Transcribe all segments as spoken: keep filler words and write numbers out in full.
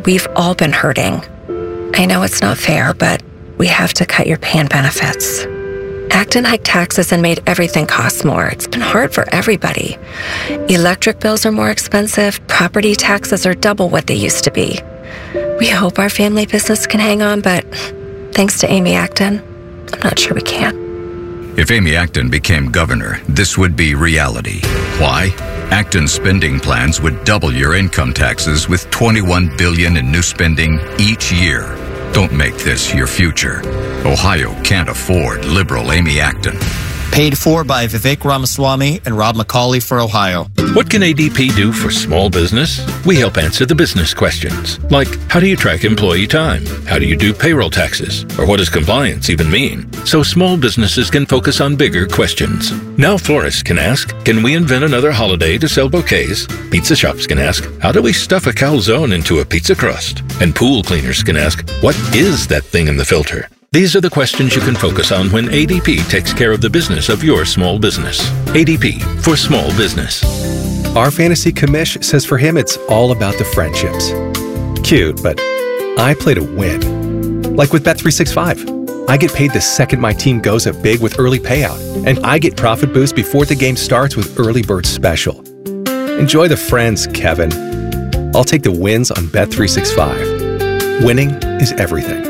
we've all been hurting. I know it's not fair, but we have to cut your pay and benefits. Acton hiked taxes and made everything cost more. It's been hard for everybody. Electric bills are more expensive. Property taxes are double what they used to be. We hope our family business can hang on, but thanks to Amy Acton, I'm not sure we can. If Amy Acton became governor, this would be reality. Why? Acton's spending plans would double your income taxes with twenty-one billion dollars in new spending each year. Don't make this your future. Ohio can't afford liberal Amy Acton. Paid for by Vivek Ramaswamy and Rob McCauley for Ohio. What can A D P do for small business? We help answer the business questions, like how do you track employee time? How do you do payroll taxes? Or what does compliance even mean? So small businesses can focus on bigger questions. Now florists can ask, can we invent another holiday to sell bouquets? Pizza shops can ask, how do we stuff a calzone into a pizza crust? And pool cleaners can ask, what is that thing in the filter? These are the questions you can focus on when A D P takes care of the business of your small business. A D P for small business. Our fantasy commish says for him it's all about the friendships. Cute, but I play to win. Like with Bet three sixty-five. I get paid the second my team goes up big with early payout, and I get profit boost before the game starts with Early Bird Special. Enjoy the friends, Kevin. I'll take the wins on Bet three sixty-five. Winning is everything.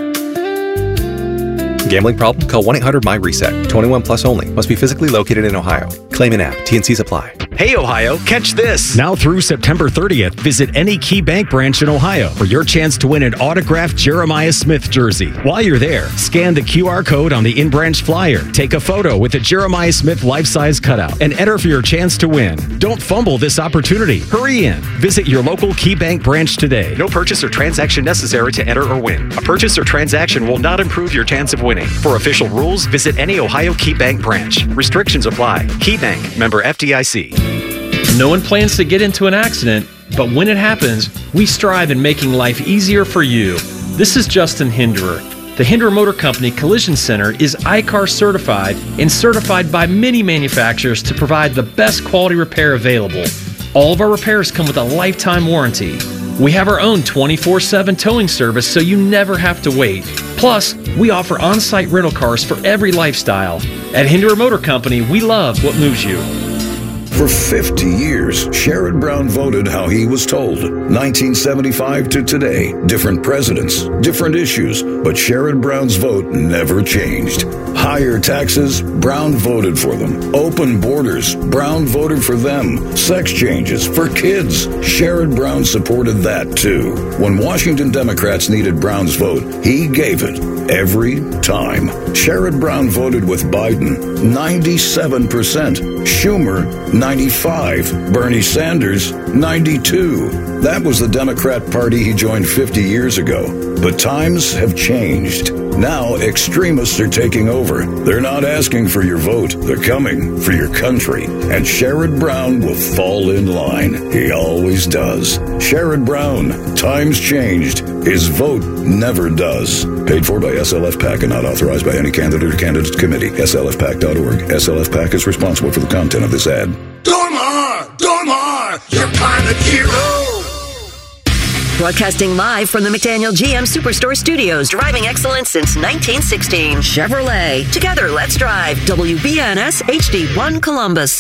Gambling problem? Call one eight hundred M Y reset. twenty-one plus only. Must be physically located in Ohio. Claim an app. T and Cs apply. Hey, Ohio, catch this. Now through September thirtieth, visit any Key Bank branch in Ohio for your chance to win an autographed Jeremiah Smith jersey. While you're there, scan the Q R code on the in-branch flyer, take a photo with a Jeremiah Smith life-size cutout, and enter for your chance to win. Don't fumble this opportunity. Hurry in. Visit your local Key Bank branch today. No purchase or transaction necessary to enter or win. A purchase or transaction will not improve your chance of winning. For official rules, visit any Ohio Key Bank branch. Restrictions apply. Key Bank, member F D I C. No one plans to get into an accident, but when it happens, we strive in making life easier for you. This is Justin Hinderer. The Hinderer Motor Company Collision Center is I C A R certified and certified by many manufacturers to provide the best quality repair available. All of our repairs come with a lifetime warranty. We have our own twenty-four seven towing service so you never have to wait. Plus, we offer on-site rental cars for every lifestyle. At Hinderer Motor Company, we love what moves you. For fifty years, Sherrod Brown voted how he was told. nineteen seventy-five to today, different presidents, different issues, but Sherrod Brown's vote never changed. Higher taxes, Brown voted for them. Open borders, Brown voted for them. Sex changes for kids, Sherrod Brown supported that too. When Washington Democrats needed Brown's vote, he gave it every time. Sherrod Brown voted with Biden, ninety-seven percent. Schumer, ninety-five. Bernie Sanders, ninety-two. That was the Democrat Party he joined fifty years ago. But times have changed. Now extremists are taking over. They're not asking for your vote. They're coming for your country. And Sherrod Brown will fall in line. He always does. Sherrod Brown, times changed. His vote never does. Paid for by S L F PAC and not authorized by any candidate or candidate committee. S L F PAC dot org. S L F PAC is responsible for the content of this ad. Dormar! Dormar! Your pilot hero! Broadcasting live from the McDaniel G M Superstore Studios. Driving excellence since nineteen sixteen. Chevrolet. Together, let's drive. W B N S H D one Columbus.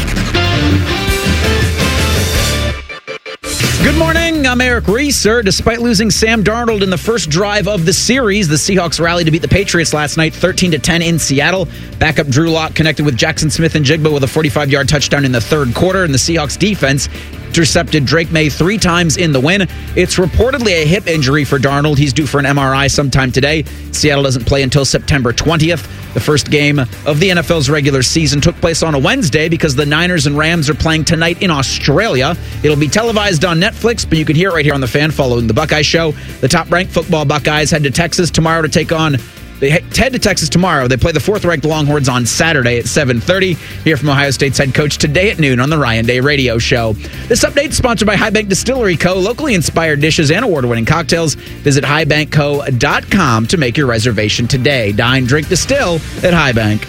Good morning, I'm Eric Reeser. Despite losing Sam Darnold in the first drive of the series, the Seahawks rallied to beat the Patriots last night, thirteen to ten in Seattle. Backup Drew Lock connected with Jackson Smith and Jigba with a forty-five-yard touchdown in the third quarter, and the Seahawks defense intercepted Drake May three times in the win. It's reportedly a hip injury for Darnold. He's due for an M R I sometime today. Seattle doesn't play until September twentieth. The first game of the N F L's regular season took place on a Wednesday because the Niners and Rams are playing tonight in Australia. It'll be televised on Netflix, but you can hear it right here on The Fan following the Buckeye Show. The top-ranked football Buckeyes head to Texas tomorrow to take on They head to Texas tomorrow. They play the fourth-ranked Longhorns on Saturday at seven thirty. Hear from Ohio State's head coach today at noon on the Ryan Day Radio Show. This update is sponsored by High Bank Distillery Co., locally inspired dishes and award-winning cocktails. Visit high bank co dot com to make your reservation today. Dine, drink, distill at High Bank.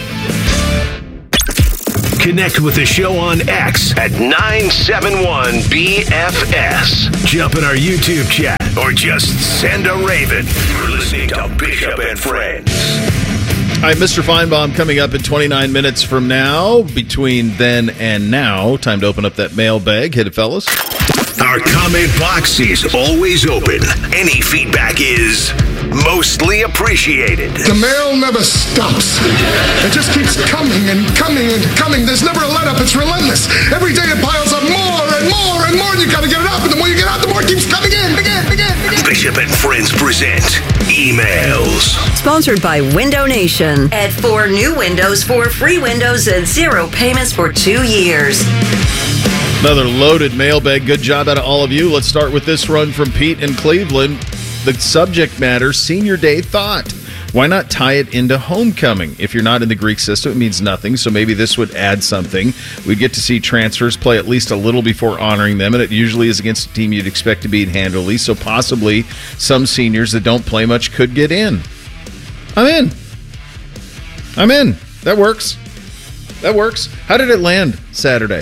Connect with the show on X at nine seven one B F S. Jump in our YouTube chat or just send a raven. You're listening to Bishop and Friends. All right, Mister Feinbaum coming up in twenty-nine minutes from now. Between then and now, time to open up that mailbag. Hit it, fellas. Our comment box is always open. Any feedback is mostly appreciated. The mail never stops. It just keeps coming and coming and coming. There's never a let-up. It's relentless. Every day it piles up more and more and more, and you got to get it up. And the more you get out, the more it keeps coming in. Again, again, again. Bishop and Friends present Emails. Sponsored by Window Nation. Add four new windows for free windows and zero payments for two years. Another loaded mailbag. Good job out of all of you. Let's start with this run from Pete in Cleveland. The subject matter, senior day thought. Why not tie it into homecoming? If you're not in the Greek system, it means nothing, so maybe this would add something. We'd get to see transfers play at least a little before honoring them, and it usually is against a team you'd expect to beat handily, so possibly some seniors that don't play much could get in. I'm in. I'm in. That works. That works. How did it land Saturday?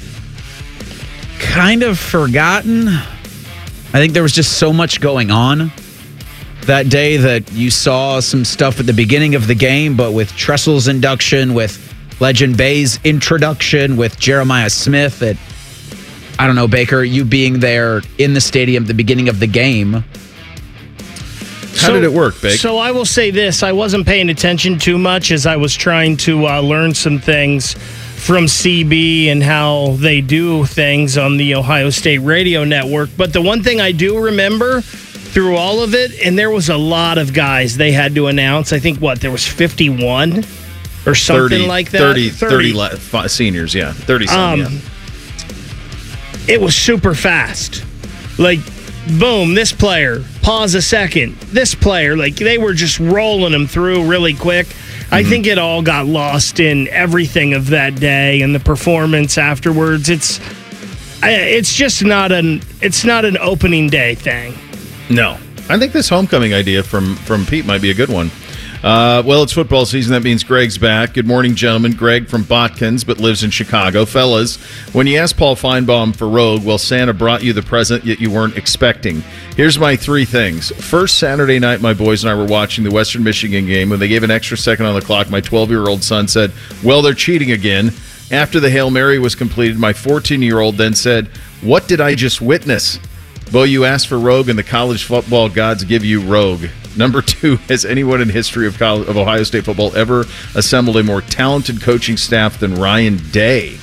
Kind of forgotten. I think there was just so much going on that day that you saw some stuff at the beginning of the game, but with Tressel's induction, with Legend Bay's introduction, with Jeremiah Smith, that, I don't know, Baker, you being there in the stadium at the beginning of the game. How so, did it work, Baker? So I will say this. I wasn't paying attention too much as I was trying to uh, learn some things from C B and how they do things on the Ohio State Radio Network. But the one thing I do remember through all of it, and there was a lot of guys they had to announce. I think, what, there was fifty-one or something thirty, like that? thirty, thirty, thirty le- seniors, yeah. thirty some, um, yeah. It was super fast. Like, boom, this player, pause a second, this player. Like, they were just rolling them through really quick. I think it all got lost in everything of that day and the performance afterwards. It's it's just not an it's not an opening day thing. No. I think this homecoming idea from, from Pete might be a good one. Uh, well, it's football season. That means Greg's back. Good morning, gentlemen. Greg from Botkins, but lives in Chicago. Fellas, when you asked Paul Feinbaum for Rogue, well, Santa brought you the present yet you weren't expecting. Here's my three things. First, Saturday night, my boys and I were watching the Western Michigan game. When they gave an extra second on the clock, my twelve-year-old son said, well, they're cheating again. After the Hail Mary was completed, my fourteen-year-old then said, what did I just witness? Well, you asked for Rogue, and the college football gods give you Rogue. Number two, has anyone in history of, college, of Ohio State football ever assembled a more talented coaching staff than Ryan Day?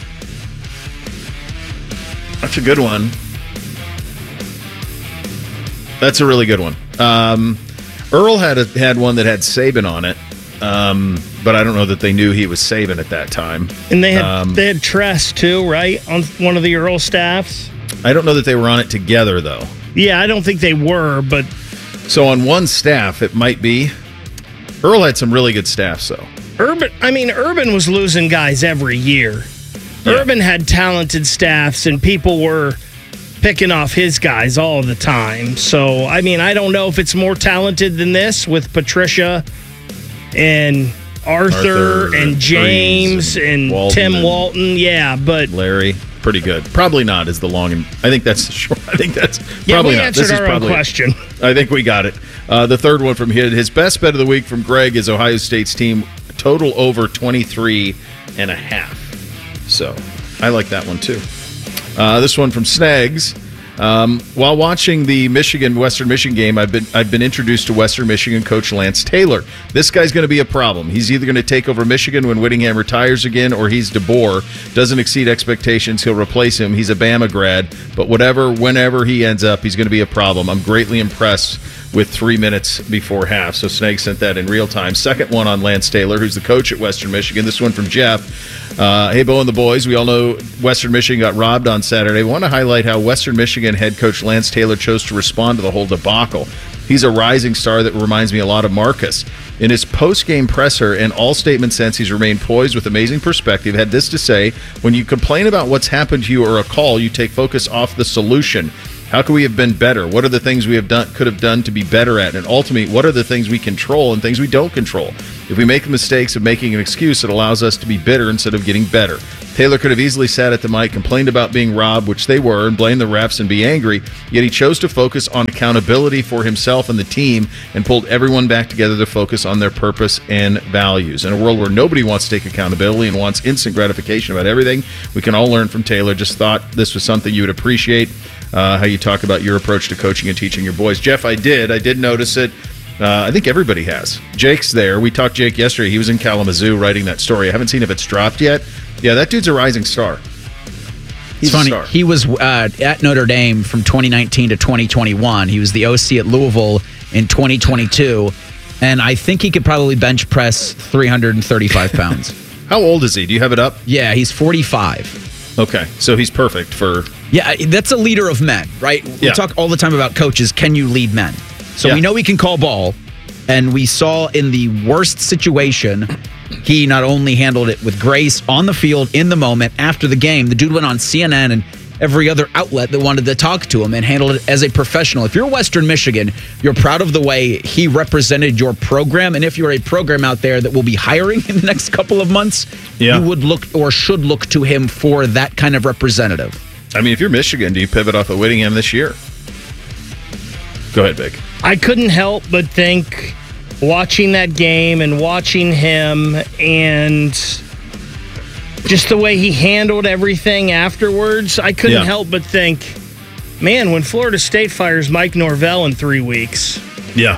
That's a good one. That's a really good one. Um, Earl had a, had one that had Saban on it, um, but I don't know that they knew he was Saban at that time. And they had um, they had Tress too, right, on one of the Earl staffs. I don't know that they were on it together, though. Yeah, I don't think they were, but... So on one staff, it might be. Earl had some really good staffs, though. Urban, I mean, Urban was losing guys every year. Yeah. Urban had talented staffs, and people were picking off his guys all the time. So, I mean, I don't know if it's more talented than this with Patricia and Arthur, Arthur and James and, and Walton Tim and Walton. Yeah, but... Larry. Pretty good. Probably not is the long and I think that's short. I think that's yeah, probably we not. Answered this our is probably own question. I think we got it. Uh, the third one from his, his best bet of the week from Greg is Ohio State's team total over twenty-three and a half. So I like that one too. Uh, this one from Snags. Um, while watching the Michigan Western Michigan game, I've been I've been introduced to Western Michigan coach Lance Taylor. This guy's going to be a problem. He's either going to take over Michigan when Whittingham retires again, or he's DeBoer. Doesn't exceed expectations. He'll replace him. He's a Bama grad, but whatever, whenever he ends up, he's going to be a problem. I'm greatly impressed with three minutes before half. So Snag sent that in real time. Second one on Lance Taylor, who's the coach at Western Michigan. This one from Jeff. Uh, hey, Bo and the boys. We all know Western Michigan got robbed on Saturday. I want to highlight how Western Michigan head coach Lance Taylor chose to respond to the whole debacle. He's a rising star that reminds me a lot of Marcus. In his post-game presser and all statement sense, he's remained poised with amazing perspective. Had this to say, when you complain about what's happened to you or a call, you take focus off the solution. How could we have been better? What are the things we have done could have done to be better at? And ultimately, what are the things we control and things we don't control? If we make the mistakes of making an excuse, it allows us to be bitter instead of getting better. Taylor could have easily sat at the mic, complained about being robbed, which they were, and blamed the refs and be angry, yet he chose to focus on accountability for himself and the team and pulled everyone back together to focus on their purpose and values. In a world where nobody wants to take accountability and wants instant gratification about everything, we can all learn from Taylor. Just thought this was something you would appreciate, uh, how you talk about your approach to coaching and teaching your boys. Jeff, I did. I did notice it. Uh, I think everybody has. Jake's there. We talked to Jake yesterday. He was in Kalamazoo writing that story. I haven't seen if it's dropped yet. Yeah, that dude's a rising star. He's it's funny. A star. He was uh, at Notre Dame from twenty nineteen to twenty twenty-one. He was the O C at Louisville in twenty twenty-two. And I think he could probably bench press three hundred thirty-five pounds. How old is he? Do you have it up? Yeah, he's forty-five. Okay, so he's perfect for... Yeah, that's a leader of men, right? We Yeah. talk all the time about coaches. Can you lead men? So Yeah. we know he can call ball, and we saw in the worst situation, he not only handled it with grace on the field in the moment after the game. The dude went on C N N and every other outlet that wanted to talk to him and handled it as a professional. If you're Western Michigan, you're proud of the way he represented your program, and if you're a program out there that will be hiring in the next couple of months, Yeah. you would look or should look to him for that kind of representative. I mean, if you're Michigan, do you pivot off of Whittingham this year? Go ahead, Vic. I couldn't help but think, watching that game and watching him and just the way he handled everything afterwards, I couldn't Yeah. help but think, man, when Florida State fires Mike Norvell in three weeks. Yeah.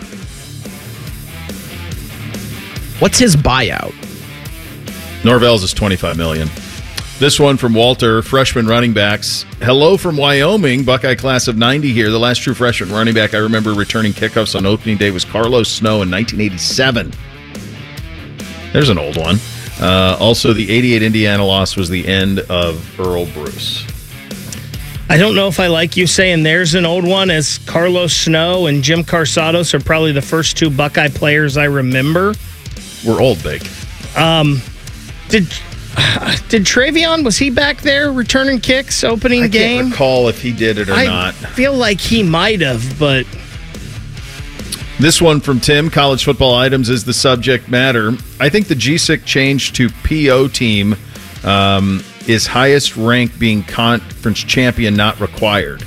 What's his buyout? Norvell's is twenty-five million dollars. This one from Walter, freshman running backs. Hello from Wyoming, Buckeye class of ninety here. The last true freshman running back I remember returning kickoffs on opening day was Carlos Snow in nineteen eighty-seven. There's an old one. Uh, also, the eighty-eight Indiana loss was the end of Earl Bruce. I don't know if I like you saying there's an old one, as Carlos Snow and Jim Carsados are probably the first two Buckeye players I remember. We're old, Big. Um, did did Travion, was he back there returning kicks opening I game? can't recall if he did it or I not. feel like he might have, but This one from Tim, college football items is the subject matter. I think the G S I C change to P O team um, is highest rank being conference champion not required.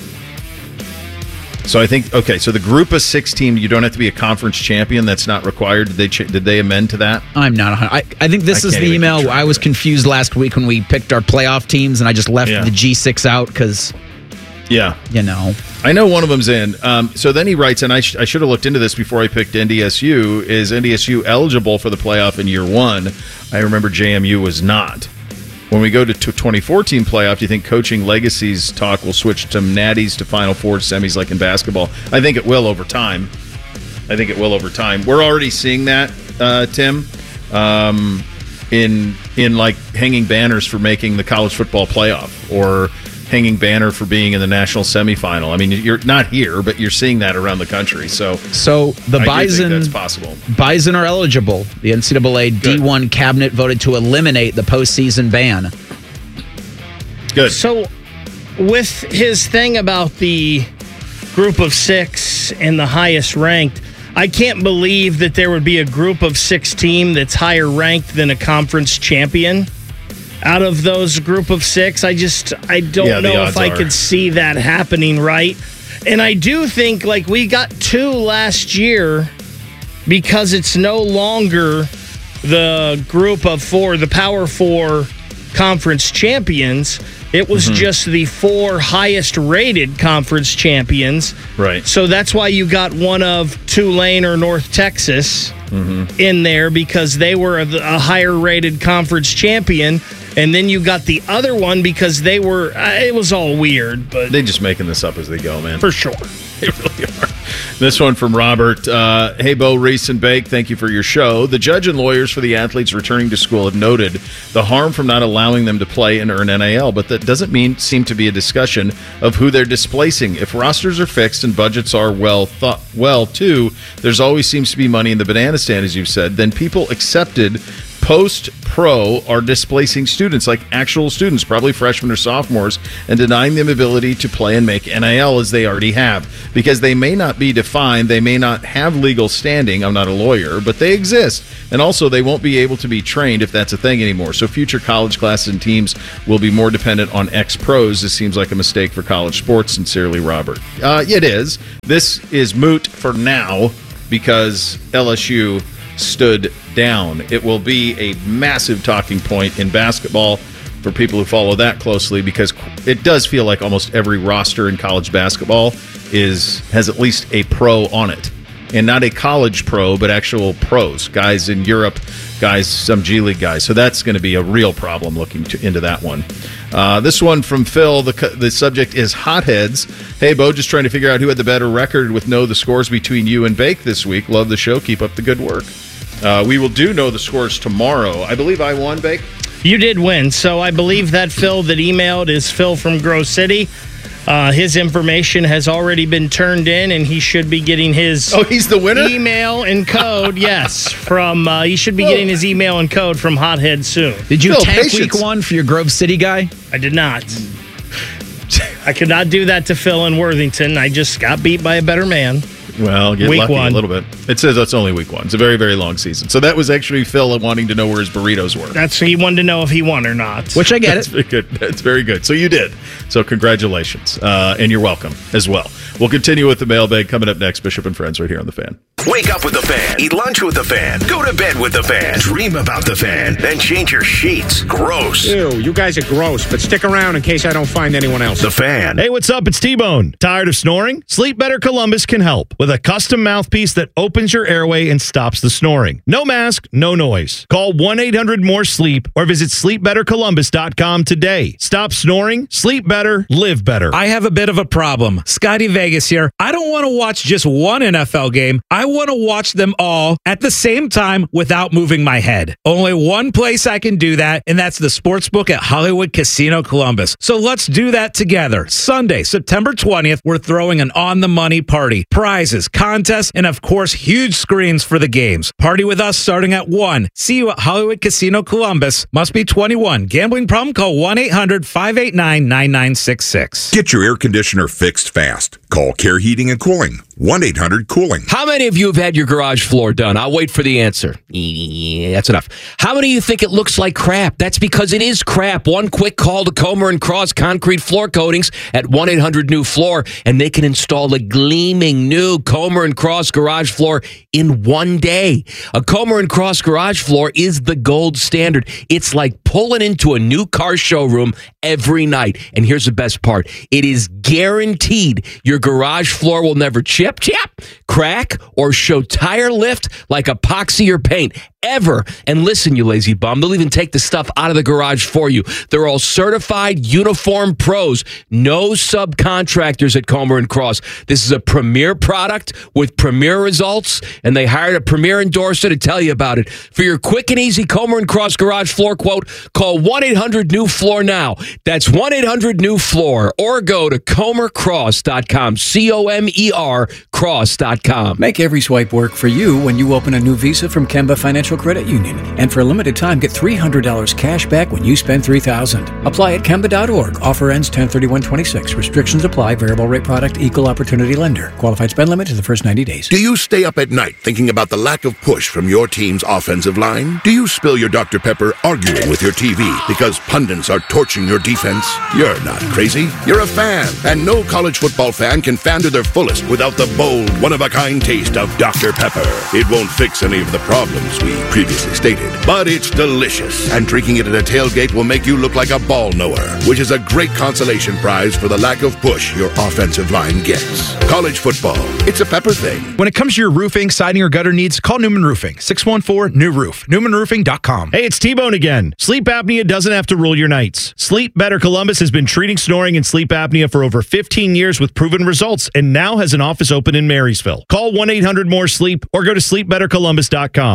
So I think, okay, so the group of six team, you don't have to be a conference champion. That's not required. Did they ch- did they amend to that? I'm not. I, I think this I is can't the even email. keep track I was of it. confused last week when we picked our playoff teams, and I just left Yeah. the G six out because, Yeah. you know. I know one of them's in. Um, so then he writes, and I, sh- I should have looked into this before I picked N D S U. Is N D S U eligible for the playoff in year one? I remember J M U was not. When we go to twenty fourteen playoff, do you think coaching legacies talk will switch to natties to Final Four semis like in basketball? I think it will over time. I think it will over time. We're already seeing that, uh, Tim, um, in in like hanging banners for making the college football playoff or hanging banner for being in the national semifinal. I mean, you're not here, but you're seeing that around the country. So, So the I do Bison, think that's possible. Bison are eligible. The N C double A D one cabinet voted to eliminate the postseason ban. Good. So, with his thing about the group of six and the highest ranked, I can't believe that there would be a group of six team that's higher ranked than a conference champion. Out of those group of six, I just, I don't Yeah, the know if odds I are. could see that happening, right? And I do think, like, we got two last year because it's no longer the group of four, the Power Four conference champions. It was Mhm. just the four highest rated conference champions. Right. So that's why you got one of Tulane or North Texas Mm-hmm. in there, because they were a, a higher rated conference champion. And then you got the other one because they were, uh, it was all weird, but They're just making this up as they go, man. for sure. They really are. This one from Robert. Uh, hey, Bo, Reese, and Bake, thank you for your show. The judge and lawyers for the athletes returning to school have noted the harm from not allowing them to play and earn N I L, but that doesn't mean seem to be a discussion of who they're displacing. If rosters are fixed and budgets are well thought well too, there's always seems to be money in the banana stand, as you've said. Then people accepted post-pro are displacing students, like actual students, probably freshmen or sophomores, and denying them ability to play and make N I L as they already have, because they may not be defined, they may not have legal standing. I'm not a lawyer, but they exist. And also, they won't be able to be trained if that's a thing anymore. So future college classes and teams will be more dependent on ex-pros. This seems like a mistake for college sports. Sincerely, Robert. Uh, it is. This is moot for now because L S U stood down. It will be a massive talking point in basketball for people who follow that closely, because it does feel like almost every roster in college basketball is has at least a pro on it. And not a college pro, but actual pros, guys in Europe, guys, some G League guys. So that's going to be a real problem looking to, into that one. Uh, this one from Phil, the the subject is hotheads. Hey, Bo, just trying to figure out who had the better record with Know the Scores between you and Bake this week. Love the show. Keep up the good work. Uh, we will do Know the Scores tomorrow. I believe I won, Bake. You did win. So I believe that Phil that emailed is Phil from Grove City. Uh, his information has already been turned in, and he should be getting his oh, he's the winner? email and code. Yes, from uh, he should be getting his email and code from Hothead soon. Did you Phil, tank patience. week one for your Grove City guy? I did not. I could not do that to Phil in Worthington. I just got beat by a better man. Well, get week lucky one. a little bit. It says that's only week one. It's a very, very long season. So that was actually Phil wanting to know where his burritos were. That's he wanted to know if he won or not. Which I get That's it. very good. That's very good. So you did. So congratulations. Uh, and you're welcome as well. We'll continue with the mailbag coming up next. Bishop and Friends right here on The Fan. Wake up with the Fan. Eat lunch with the Fan. Go to bed with the Fan. Dream about the Fan. Then change your sheets. Gross. Ew, you guys are gross, but stick around in case I don't find anyone else. The Fan. Hey, what's up? It's T-Bone. Tired of snoring? Sleep Better Columbus can help with a custom mouthpiece that opens your airway and stops the snoring. No mask, no noise. Call one eight hundred more sleep or visit sleep better columbus dot com today. Stop snoring, sleep better, live better. I have a bit of a problem. Scotty Vegas here. I don't want to watch just one N F L game. I want to watch them all at the same time without moving my head. Only one place I can do that, and that's the Sportsbook at Hollywood Casino Columbus. So let's do that together. Sunday, September twentieth, we're throwing an on-the-money party. Prizes, contests, and of course, huge screens for the games. Party with us starting at one. See you at Hollywood Casino Columbus. Must be twenty-one. Gambling problem? Call one eight hundred five eight nine nine nine six six. Get your air conditioner fixed fast. Call Care Heating and Cooling. one eight hundred cooling. How many of you have had your garage floor done? I'll wait for the answer. Yeah, that's enough. How many of you think it looks like crap? That's because it is crap. One quick call to Comer and Cross Concrete Floor Coatings at one eight hundred new floor, and they can install a gleaming new Comer and Cross garage floor in one day. A Comer and Cross garage floor is the gold standard. It's like pulling into a new car showroom every night. And here's the best part. It is guaranteed your garage floor will never chip, chip, crack, or show tire lift like epoxy or paint ever. And listen, you lazy bum, they'll even take the stuff out of the garage for you. They're all certified uniform pros. No subcontractors at Comer and Cross. This is a premier product with premier results, and they hired a premier endorser to tell you about it. For your quick and easy Comer and Cross garage floor quote, call one eight hundred new floor now. That's one eight hundred new floor, or go to comer cross dot com. C O M E R cross dot com. Make every swipe work for you when you open a new Visa from Kemba Financial Credit Union. And for a limited time, get three hundred dollars cash back when you spend three thousand dollars. Apply at kemba dot org. Offer ends ten thirty-one twenty-six. Restrictions apply. Variable rate product. Equal opportunity lender. Qualified spend limit to the first ninety days. Do you stay up at night thinking about the lack of push from your team's offensive line? Do you spill your Doctor Pepper arguing with your T V because pundits are torching your defense? You're not crazy. You're a fan. And no college football fan can fan to their fullest without the bold, one-of-a-kind taste of Doctor Pepper. It won't fix any of the problems we previously stated, but it's delicious. And drinking it at a tailgate will make you look like a ball knower, which is a great consolation prize for the lack of push your offensive line gets. College football, it's a Pepper thing. When it comes to your roofing, siding, or gutter needs, call Newman Roofing. six one four, new roof. newman roofing dot com. Hey, it's T-Bone again. Sleep apnea doesn't have to rule your nights. Sleep Better Columbus has been treating snoring and sleep apnea for over fifteen years with proven results, and now has an office open in Marysville. Call one eight hundred more sleep or go to sleep better columbus dot com. Stop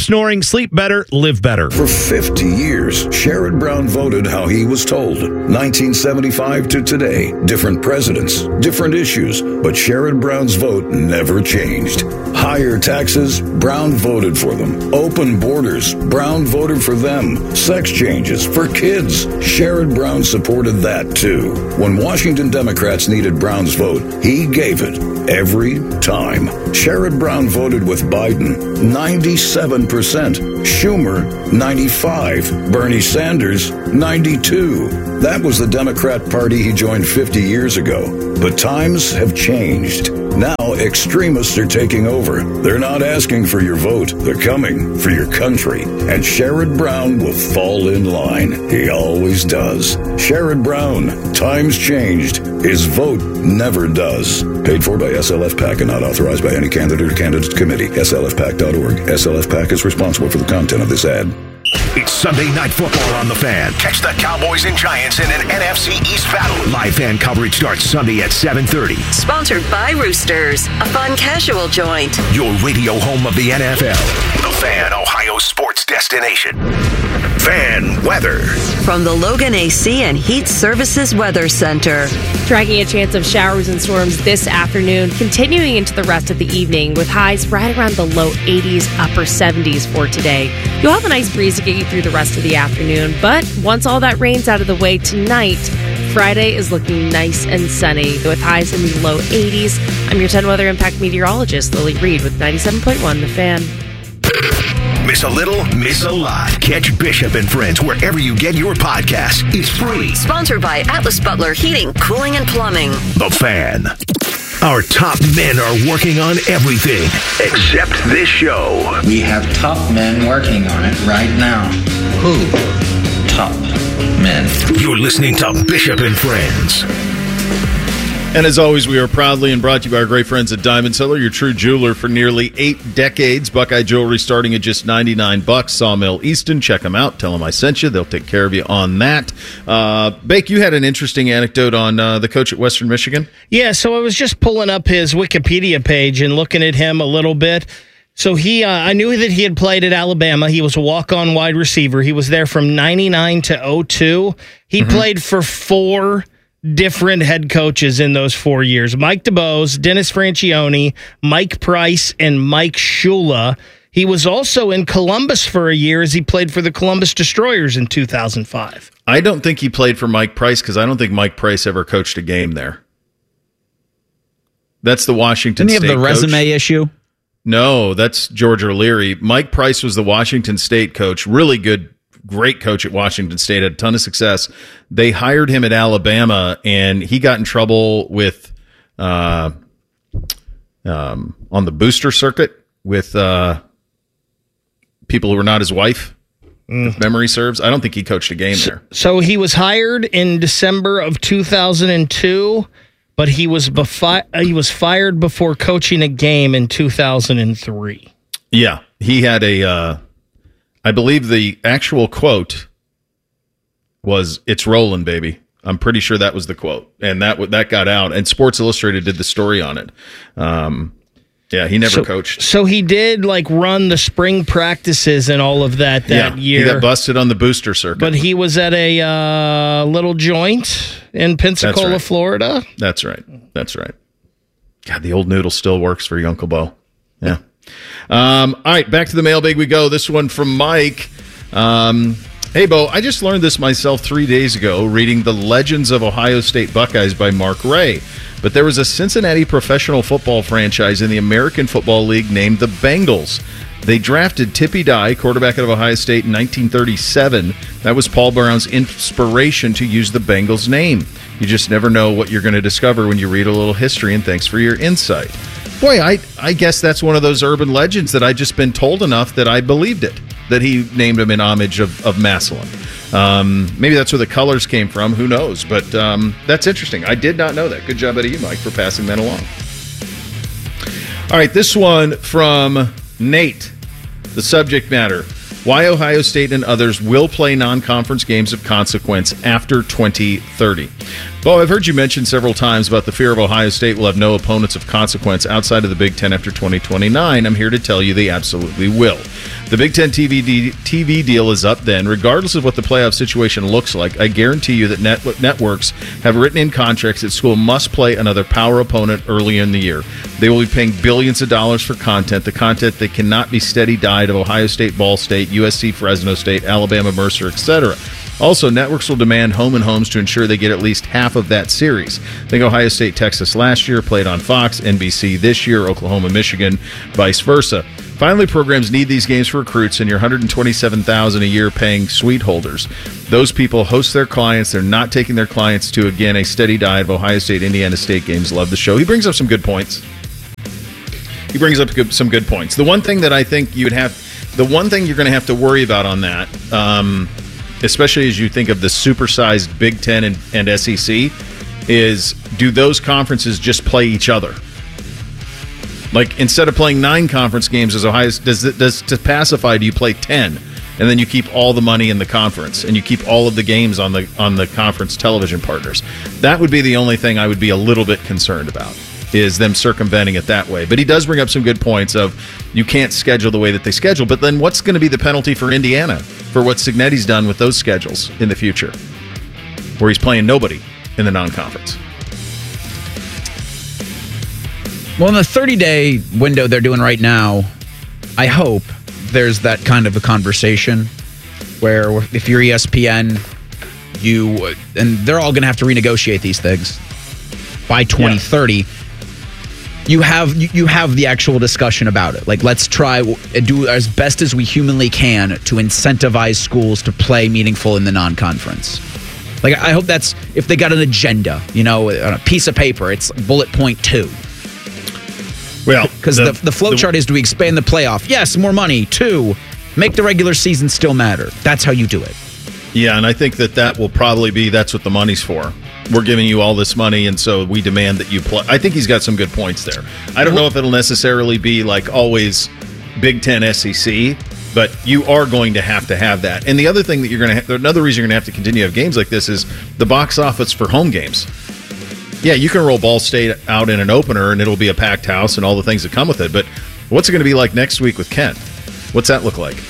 snoring, sleep better, live better. For fifty years, Sherrod Brown voted how he was told. nineteen seventy-five to today, different presidents, different issues, but Sherrod Brown's vote never changed. Higher taxes, Brown voted for them. Open borders, Brown voted for them. Sex changes for kids, Sherrod Brown supported that too. When Washington Democrats needed Brown's vote, he gave it every time. Sherrod Brown voted with Biden, ninety-seven percent. Schumer, ninety-five. Bernie Sanders, ninety-two. That was the Democrat Party he joined fifty years ago. But times have changed. Now extremists are taking over. They're not asking for your vote. They're coming for your country. And Sherrod Brown will fall in line. He always does. Sherrod Brown, times changed. His vote never does. Paid for by S L F PAC and not authorized by any candidate or candidate committee. S L F pac dot org. S L F PAC is responsible for the content of this ad. It's Sunday Night Football on the Fan. Catch the Cowboys and Giants in an N F C East battle. Live fan coverage starts Sunday at seven thirty. Sponsored by Roosters, a fun casual joint. Your radio home of the N F L. The Fan, Ohio sports destination. Fan weather. From the Logan A C and Heat Services Weather Center. Tracking a chance of showers and storms this afternoon, continuing into the rest of the evening with highs right around the low eighties, upper seventies for today. You'll have a nice breeze to get you through the rest of the afternoon, but once all that rain's out of the way tonight, Friday is looking nice and sunny with highs in the low eighties. I'm your ten Weather Impact meteorologist, Lily Reed, with ninety-seven point one The Fan. Miss a little, miss a lot. Catch Bishop and Friends wherever you get your podcasts. It's free. Sponsored by Atlas Butler Heating, Cooling, and Plumbing. The Fan. Our top men are working on everything except this show. We have top men working on it right now. Who? Top men. You're listening to Bishop and Friends. And as always, we are proudly and brought to you by our great friends at Diamond Seller, your true jeweler for nearly eight decades. Buckeye Jewelry starting at just ninety-nine bucks. Sawmill Easton, check them out. Tell them I sent you. They'll take care of you on that. Uh, Bake, you had an interesting anecdote on uh, the coach at Western Michigan. Yeah, so I was just pulling up his Wikipedia page and looking at him a little bit. So he, uh, I knew that he had played at Alabama. He was a walk-on wide receiver. He was there from ninety-nine to oh two. He mm-hmm. played for four different head coaches in those four years. Mike DeBose, Dennis Franchione, Mike Price, and Mike Shula. He was also in Columbus for a year as he played for the Columbus Destroyers in two thousand five. I don't think he played for Mike Price because I don't think Mike Price ever coached a game there. That's the Washington State coach. Didn't he have the resume issue? No, that's George O'Leary. Mike Price was the Washington State coach. Really good, great coach at Washington State. Had a ton of success. They hired him at Alabama, and he got in trouble with uh, um, on the booster circuit with uh, people who were not his wife, mm. if memory serves. I don't think he coached a game so, there. So he was hired in December of two thousand two. But he was befi- he was fired before coaching a game in two thousand three. Yeah, he had a, uh, I believe the actual quote was, "It's rolling, baby." I'm pretty sure that was the quote, and that that got out. And Sports Illustrated did the story on it. Um, yeah, he never so, coached. So he did like run the spring practices and all of that that yeah, year. He got busted on the booster circuit. But he was at a uh, little joint in Pensacola, right. Florida. That's right. That's right. God, the old noodle still works for you, Uncle Bo. Yeah. Um, all right, back to the mailbag we go. This one from Mike. Um, hey, Bo, I just learned this myself three days ago reading The Legends of Ohio State Buckeyes by Mark Ray. But there was a Cincinnati professional football franchise in the American Football League named the Bengals. They drafted Tippy Dye, quarterback of Ohio State, in nineteen thirty-seven. That was Paul Brown's inspiration to use the Bengals name. You just never know what you're going to discover when you read a little history, and thanks for your insight. Boy, I, I guess that's one of those urban legends that I've just been told enough that I believed it, that he named him in homage of, of Massillon. Um, maybe that's where the colors came from. Who knows? But um, that's interesting. I did not know that. Good job out of you, Mike, for passing that along. All right, this one from Nate. The subject matter: why Ohio State and others will play non-conference games of consequence after twenty thirty. Well, I've heard you mention several times about the fear of Ohio State will have no opponents of consequence outside of the Big Ten after twenty twenty-nine. I'm here to tell you they absolutely will. The Big Ten T V, D- T V deal is up then. Regardless of what the playoff situation looks like, I guarantee you that net- networks have written in contracts that school must play another power opponent early in the year. They will be paying billions of dollars for content, the content that cannot be steady diet of Ohio State, Ball State, U S C, Fresno State, Alabama, Mercer, et cetera. Also, networks will demand home and homes to ensure they get at least half of that series. Think Ohio State, Texas last year, played on Fox, N B C this year, Oklahoma, Michigan, vice versa. Finally, programs need these games for recruits, and your one hundred twenty-seven thousand dollars a year paying suite holders. Those people host their clients. They're not taking their clients to, again, a steady diet of Ohio State, Indiana State games. Love the show. He brings up some good points. He brings up good, some good points. The one thing that I think you would have, the one thing you're going to have to worry about on that, um, especially as you think of the supersized Big Ten and, and S E C, is do those conferences just play each other? Like, instead of playing nine conference games as Ohio, does does to pacify, do you play ten, and then you keep all the money in the conference, and you keep all of the games on the on the conference television partners? That would be the only thing I would be a little bit concerned about, is them circumventing it that way. But he does bring up some good points of you can't schedule the way that they schedule. But then what's going to be the penalty for Indiana for what Cignetti's done with those schedules in the future, where he's playing nobody in the non-conference? Well, in the thirty-day window they're doing right now, I hope there's that kind of a conversation where if you're E S P N, you and they're all going to have to renegotiate these things by twenty thirty. Yeah. You have you, you have the actual discussion about it. Like, let's try do as best as we humanly can to incentivize schools to play meaningful in the non-conference. Like, I hope that's, if they got an agenda, you know, on a piece of paper, it's bullet point two. Well, because the, the, the flow the, chart is, do we expand the playoff? Yes, more money. Two, make the regular season still matter. That's how you do it. Yeah, and I think that that will probably be, that's what the money's for. We're giving you all this money, and so we demand that you play. I think he's got some good points there. I don't know if it'll necessarily be like always Big Ten S E C, but you are going to have to have that. And the other thing that you're going to have, another reason you're going to have to continue to have games like this is the box office for home games. Yeah, you can roll Ball State out in an opener, and it'll be a packed house and all the things that come with it. But what's it going to be like next week with Kent? What's that look like?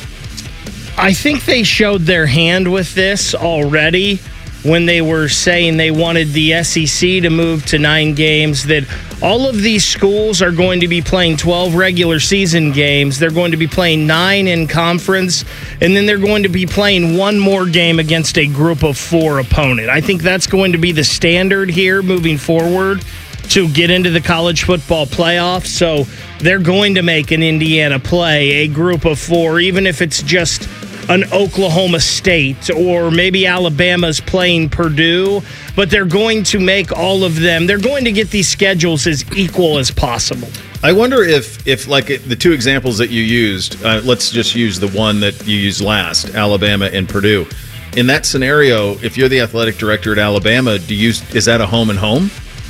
I think they showed their hand with this already when they were saying they wanted the S E C to move to nine games, that all of these schools are going to be playing twelve regular season games. They're going to be playing nine in conference, and then they're going to be playing one more game against a group of four opponent. I think that's going to be the standard here moving forward to get into the college football playoff. So they're going to make an Indiana play a group of four, even if it's just an Oklahoma State, or maybe Alabama's playing Purdue, but they're going to make all of them, they're going to get these schedules as equal as possible. I wonder if, if like the two examples that you used, uh, let's just use the one that you used last, Alabama and Purdue. In that scenario, if you're the athletic director at Alabama, do you is that a home and home?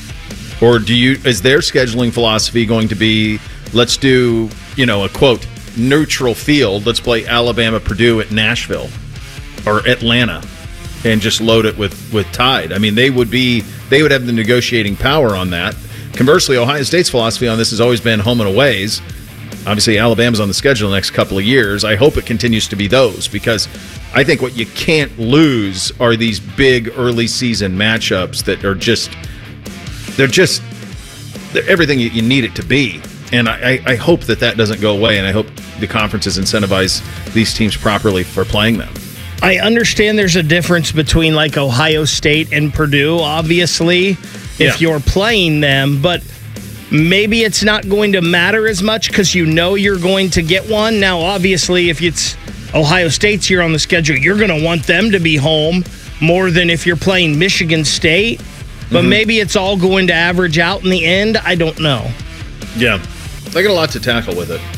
Or do you is their scheduling philosophy going to be, let's do, you know, a quote, neutral field, let's play Alabama, Purdue at Nashville or Atlanta and just load it with, with Tide? I mean, they would be they would have the negotiating power on that. Conversely, Ohio State's philosophy on this has always been home and aways. Obviously, Alabama's on the schedule the next couple of years. I hope it continues to be those, because I think what you can't lose are these big early season matchups that are just they're just they're everything you need it to be. And I, I hope that that doesn't go away, and I hope the conferences incentivize these teams properly for playing them. I understand there's a difference between like Ohio State and Purdue, obviously, if yeah. you're playing them, but maybe it's not going to matter as much because you know you're going to get one. Now, obviously, if it's Ohio State's here on the schedule, you're going to want them to be home more than if you're playing Michigan State. But mm-hmm. maybe it's all going to average out in the end. I don't know. Yeah. They got a lot to tackle with it.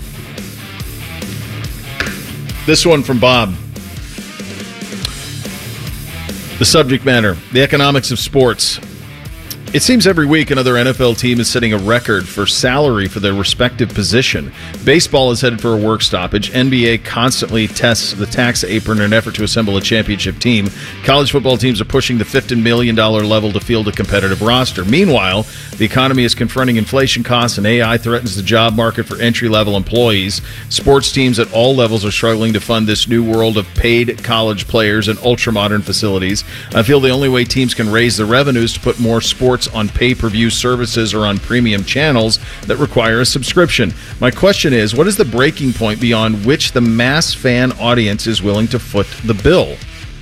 This one from Bob. The subject matter, the economics of sports. It seems every week another N F L team is setting a record for salary for their respective position. Baseball is headed for a work stoppage. N B A constantly tests the tax apron in an effort to assemble a championship team. College football teams are pushing the fifty million dollars level to field a competitive roster. Meanwhile, the economy is confronting inflation costs, and A I threatens the job market for entry-level employees. Sports teams at all levels are struggling to fund this new world of paid college players and ultra-modern facilities. I feel the only way teams can raise the revenues to put more sports on pay-per-view services or on premium channels that require a subscription. My question is, what is the breaking point beyond which the mass fan audience is willing to foot the bill?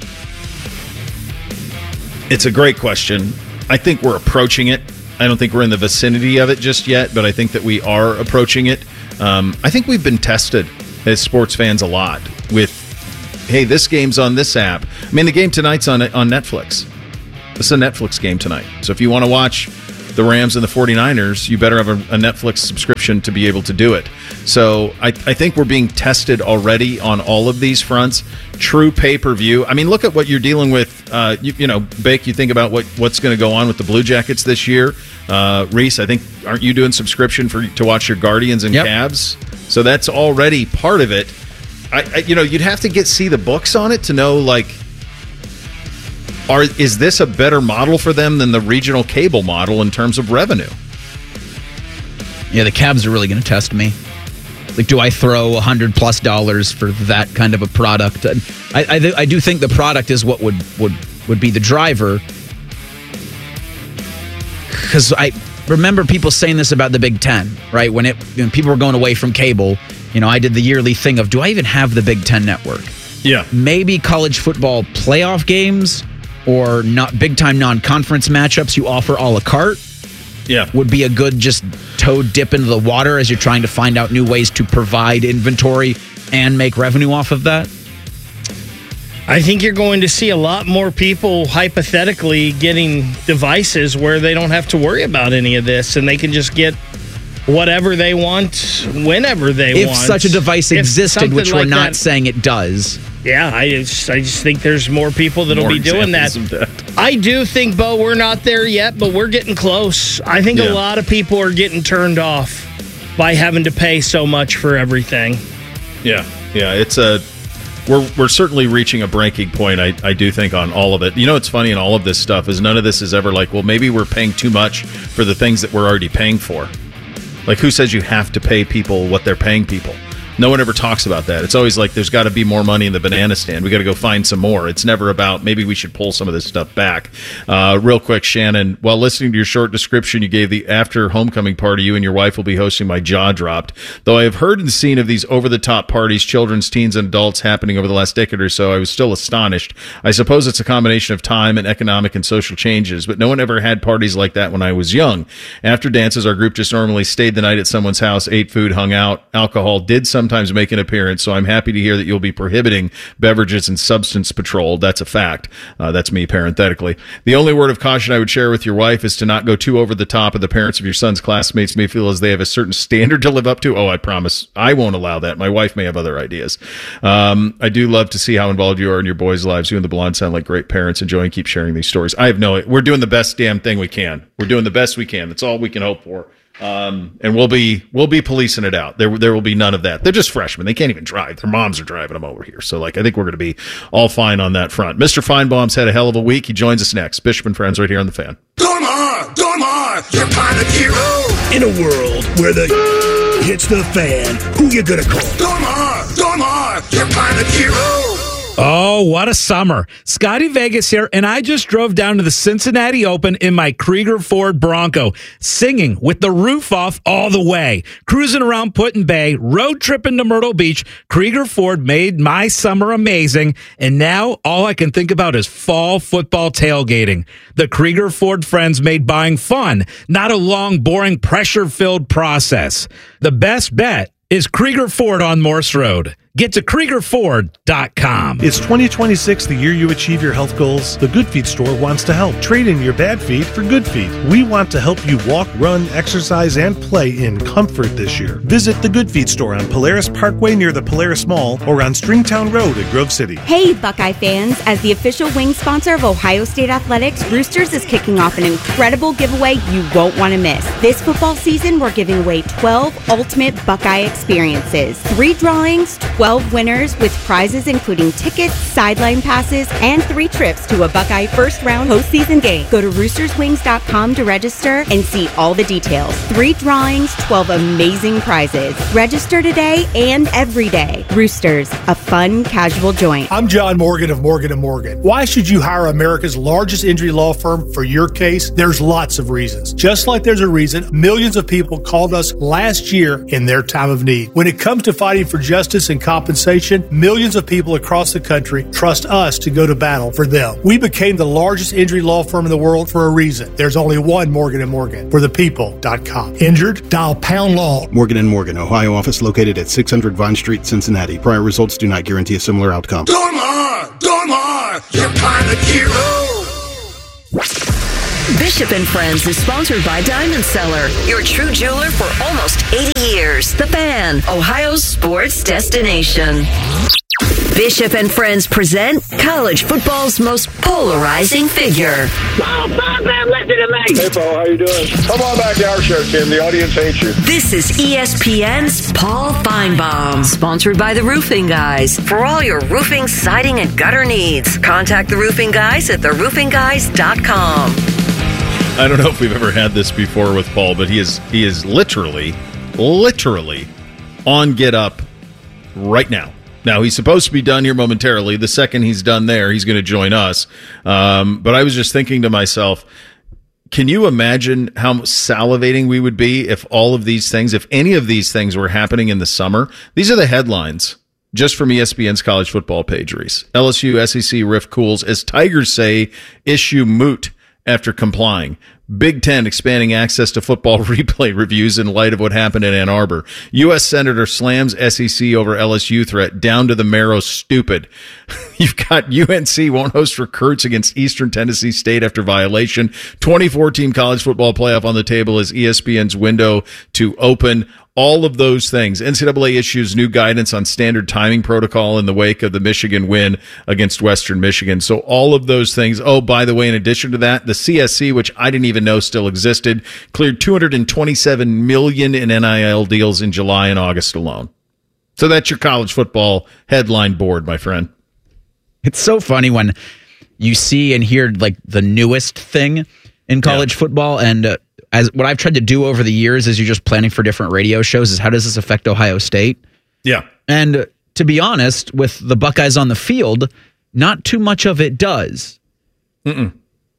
It's a great question. I think we're approaching it. I don't think we're in the vicinity of it just yet, but I think that we are approaching it. Um, I think we've been tested as sports fans a lot with, hey, this game's on this app. I mean, the game tonight's on on Netflix. It's a Netflix game tonight. So if you want to watch the Rams and the 49ers, you better have a, a Netflix subscription to be able to do it. So I, I think we're being tested already on all of these fronts. True pay-per-view. I mean, look at what you're dealing with. Uh, you, you know, Bake, you think about what, what's going to go on with the Blue Jackets this year. Uh, Reese, I think, aren't you doing subscription for to watch your Guardians and yep. Cavs? So that's already part of it. I, I, you know, you'd have to get see the books on it to know, like, Are, is this a better model for them than the regional cable model in terms of revenue? Yeah, the Cavs are really going to test me. Like, do I throw a hundred plus dollars for that kind of a product? And I, I, I do think the product is what would would would be the driver. Because I remember people saying this about the Big Ten, right? When it when people were going away from cable, you know, I did the yearly thing of, do I even have the Big Ten network? Yeah, maybe college football playoff games or not big time non-conference matchups you offer a la carte. Yeah, would be a good just toe dip into the water as you're trying to find out new ways to provide inventory and make revenue off of that. I think you're going to see a lot more people hypothetically getting devices where they don't have to worry about any of this and they can just get whatever they want whenever they if want. If such a device if existed, which like we're not that, saying it does. Yeah, I just, I just think there's more people that'll more be doing that. that. I do think, Bo, we're not there yet, but we're getting close. I think yeah. a lot of people are getting turned off by having to pay so much for everything. Yeah, yeah, it's a we're we're certainly reaching a breaking point. I I do think on all of it. You know, what's funny in all of this stuff is none of this is ever like, well, maybe we're paying too much for the things that we're already paying for. Like, who says you have to pay people what they're paying people? No one ever talks about that. It's always like there's got to be more money in the banana stand. We got to go find some more. It's never about maybe we should pull some of this stuff back. Uh, real quick, Shannon, while listening to your short description you gave the after homecoming party you and your wife will be hosting, my jaw dropped. Though I have heard and seen of these over-the-top parties, children's, teens, and adults happening over the last decade or so, I was still astonished. I suppose it's a combination of time and economic and social changes, but no one ever had parties like that when I was young. After dances, our group just normally stayed the night at someone's house, ate food, hung out. Alcohol did sometimes make an appearance, so I'm happy to hear that you'll be prohibiting beverages and substance patrol. That's a fact. Uh, that's me parenthetically. The only word of caution I would share with your wife is to not go too over the top, of the parents of your son's classmates may feel as they have a certain standard to live up to. Oh, I promise I won't allow that. My wife may have other ideas. Um, I do love to see how involved you are in your boys' lives. You and the blonde sound like great parents. Enjoy and keep sharing these stories. I have no, we're doing the best damn thing we can. We're doing the best we can. That's all we can hope for. Um, and we'll be we'll be policing it out. There there will be none of that. They're just freshmen. They can't even drive. Their moms are driving them over here. So, like, I think we're going to be all fine on that front. Mister Feinbaum's had a hell of a week. He joins us next. Bishop and Friends right here on The Fan. Dormar! Dormar! You're kind of hero! In a world where the hits the fan, who you gonna call? Dormar! Dormar! You're kind of hero! Oh, what a summer. Scotty Vegas here, and I just drove down to the Cincinnati Open in my Krieger Ford Bronco, singing with the roof off all the way, cruising around Put-in Bay, road tripping to Myrtle Beach. Krieger Ford made my summer amazing, and now all I can think about is fall football tailgating. The Krieger Ford friends made buying fun, not a long, boring, pressure-filled process. The best bet is Krieger Ford on Morse Road. Get to Krieger Ford dot com. Is twenty twenty-six the year you achieve your health goals? The Good Feet store wants to help. Trade in your bad feet for good feet. We want to help you walk, run, exercise, and play in comfort this year. Visit the Good Feet store on Polaris Parkway near the Polaris Mall or on Stringtown Road at Grove City. Hey, Buckeye fans. As the official wing sponsor of Ohio State Athletics, Roosters is kicking off an incredible giveaway you won't want to miss. This football season, we're giving away twelve ultimate Buckeye experiences. Three drawings, twelve winners with prizes including tickets, sideline passes, and three trips to a Buckeye first round postseason game. Go to roosters wings dot com to register and see all the details. Three drawings, twelve amazing prizes. Register today and every day. Roosters, a fun, casual joint. I'm John Morgan of Morgan and Morgan. Why should you hire America's largest injury law firm for your case? There's lots of reasons. Just like there's a reason millions of people called us last year in their time of need. When it comes to fighting for justice and compensation, millions of people across the country trust us to go to battle for them. We became the largest injury law firm in the world for a reason. There's only one Morgan and Morgan for the people dot com. Injured? Dial pound law. Morgan and Morgan, Ohio office located at six hundred Vine Street, Cincinnati. Prior results do not guarantee a similar outcome. Dormar! Dormar! Your pilot hero! Bishop and Friends is sponsored by Diamond Seller, your true jeweler for almost eighty years. The Fan, Ohio's sports destination. Bishop and Friends present college football's most polarizing figure. Oh, Bob, man, listen to me. Hey, Paul, how you doing? Come on back to our show, Tim. The audience hates you. This is E S P N's Paul Feinbaum, sponsored by the Roofing Guys. For all your roofing, siding, and gutter needs, contact the Roofing Guys at the roofing guys dot com. I don't know if we've ever had this before with Paul, but he is he is literally, literally on Get Up right now. Now, he's supposed to be done here momentarily. The second he's done there, he's going to join us. Um, but I was just thinking to myself, can you imagine how salivating we would be if all of these things, if any of these things were happening in the summer? These are the headlines just from E S P N's college football page, Reese. L S U S E C rift cools as Tigers say issue moot after complying. Big Ten expanding access to football replay reviews in light of what happened in Ann Arbor. U S Senator slams S E C over L S U threat. Down to the marrow, stupid. You've got U N C won't host recruits against Eastern Tennessee State after violation. twenty fourteen college football playoff on the table as E S P N's window to open. All of those things. N C double A issues new guidance on standard timing protocol in the wake of the Michigan win against Western Michigan. So all of those things. Oh, by the way, in addition to that, the C S C, which I didn't even know still existed, cleared two hundred twenty-seven million dollars in N I L deals in July and August alone. So that's your college football headline board, my friend. It's so funny when you see and hear like the newest thing in college yeah. football, and uh, as what I've tried to do over the years as you're just planning for different radio shows is how does this affect Ohio State? Yeah. And uh, to be honest, with the Buckeyes on the field, not too much of it does. Mm-mm.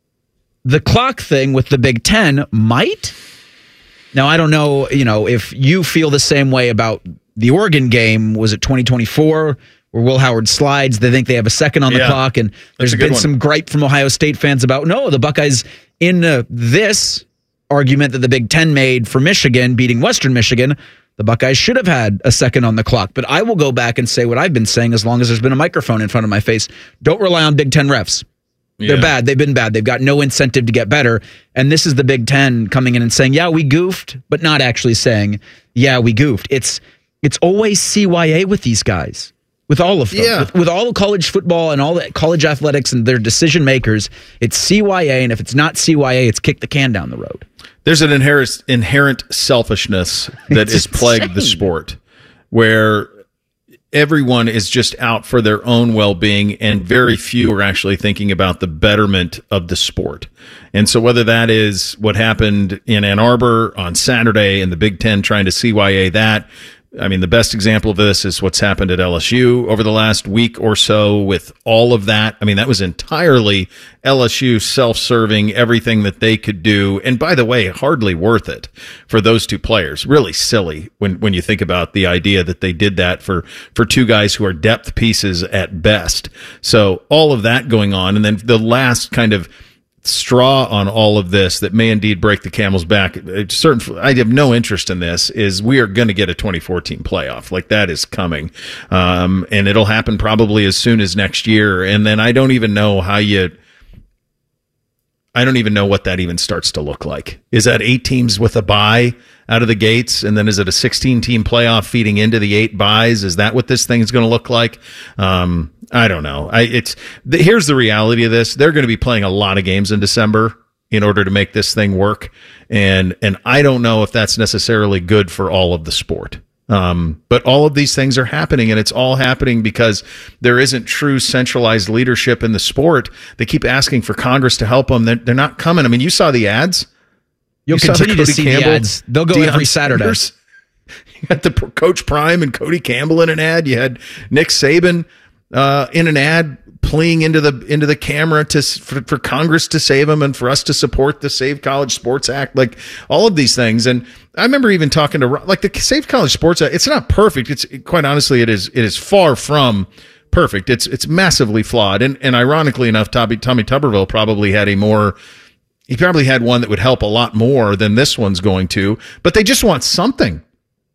The clock thing with the Big Ten might. Now, I don't know, you know, if you feel the same way about the Oregon game. Was it twenty twenty-four where Will Howard slides? They think they have a second on the yeah. clock, and there's been one. some gripe from Ohio State fans about, no, the Buckeyes in uh, this argument that the Big Ten made for Michigan beating Western Michigan, the Buckeyes should have had a second on the clock. But I will go back and say what I've been saying as long as there's been a microphone in front of my face. Don't rely on Big Ten refs. They're yeah. bad. They've been bad. They've got no incentive to get better. And this is the Big Ten coming in and saying, yeah, we goofed, but not actually saying, yeah, we goofed. It's it's always C Y A with these guys. With all of them. Yeah. With, with all of college football and all the college athletics and their decision makers, it's C Y A, and if it's not C Y A, it's kick the can down the road. There's an inherent inherent selfishness that has plagued the sport, where everyone is just out for their own well-being, and very few are actually thinking about the betterment of the sport. And so whether that is what happened in Ann Arbor on Saturday and the Big Ten trying to C Y A that, I mean, the best example of this is what's happened at L S U over the last week or so with all of that. I mean, that was entirely L S U self-serving, everything that they could do. And by the way, hardly worth it for those two players. Really silly when, when you think about the idea that they did that for, for two guys who are depth pieces at best. So all of that going on. And then the last kind of straw on all of this that may indeed break the camel's back. It's certain, I have no interest in this. Is we are going to get a twenty fourteen playoff, like that is coming, um, and it'll happen probably as soon as next year. And then I don't even know how you. I don't even know what that even starts to look like. Is that eight teams with a bye out of the gates, and then is it a sixteen-team playoff feeding into the eight byes? Is that what this thing is going to look like? Um, I don't know. I, it's the, here's the reality of this: they're going to be playing a lot of games in December in order to make this thing work, and and I don't know if that's necessarily good for all of the sport. Um, but all of these things are happening, and it's all happening because there isn't true centralized leadership in the sport. They keep asking for Congress to help them. They're, they're not coming. I mean, you saw the ads. You'll you continue to see Campbell, the ads. They'll go Deion every Saturday. Sanders. You got the Coach Prime and Cody Campbell in an ad. You had Nick Saban uh, in an ad pleading into the into the camera to for, for Congress to save them and for us to support the Save College Sports Act, like all of these things. And I remember even talking to like the Save College Sports Act. It's not perfect. It's quite honestly, it is it is far from perfect. It's it's massively flawed. And and ironically enough, Tommy Tommy Tuberville probably had a more he probably had one that would help a lot more than this one's going to. But they just want something.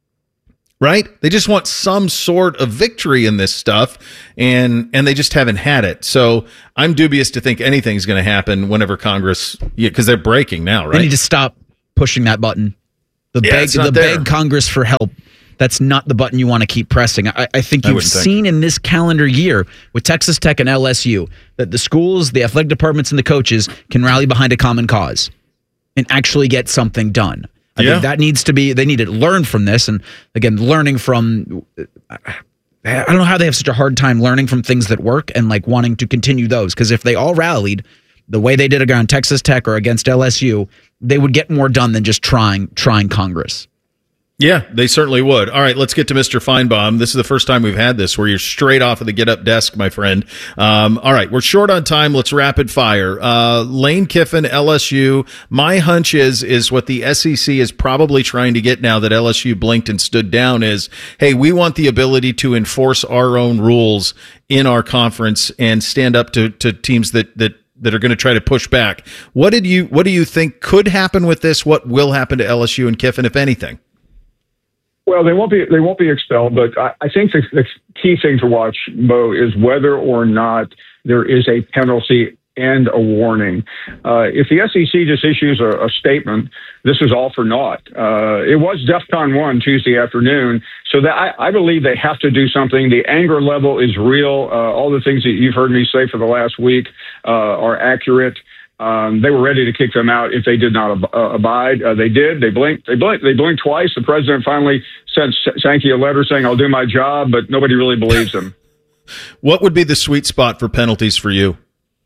Right? They just want some sort of victory in this stuff, and and they just haven't had it. So I'm dubious to think anything's going to happen whenever Congress, yeah, because they're breaking now, right? They need to stop pushing that button. The yeah, beg, the beg Congress for help. That's not the button you want to keep pressing. I, I think you've I seen think. in this calendar year with Texas Tech and L S U that the schools, the athletic departments, and the coaches can rally behind a common cause and actually get something done. I yeah. think that needs to be, they need to learn from this. And again, learning from, I don't know how they have such a hard time learning from things that work and like wanting to continue those. Because if they all rallied the way they did against Texas Tech or against L S U, they would get more done than just trying, trying Congress. Yeah, they certainly would. All right, let's get to Mister Feinbaum. This is the first time we've had this where you're straight off of the get-up desk, my friend. Um, all right, we're short on time. Let's rapid fire. Uh, Lane Kiffin, L S U. My hunch is is what the S E C is probably trying to get now that L S U blinked and stood down is, hey, we want the ability to enforce our own rules in our conference and stand up to, to teams that that that are going to try to push back. What did you what do you think could happen with this? What will happen to L S U and Kiffin, if anything? Well, they won't be they won't be expelled, but I, I think the, the key thing to watch, Bo, is whether or not there is a penalty and a warning. Uh, if the S E C just issues a, a statement, this is all for naught. Uh, it was DEFCON one Tuesday afternoon, so that I, I believe they have to do something. The anger level is real. Uh, all the things that you've heard me say for the last week uh, are accurate. Um, they were ready to kick them out if they did not ab- uh, abide. Uh, they did. They blinked. They blinked. They blinked twice. The president finally sent Sankey a letter saying, "I'll do my job," but nobody really believes him. What would be the sweet spot for penalties for you?